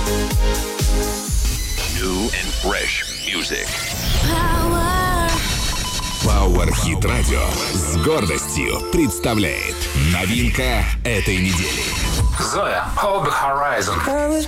New and fresh music. Power Hit Radio с гордостью представляет новинка этой недели. Zoya, Hold the Horizon. I was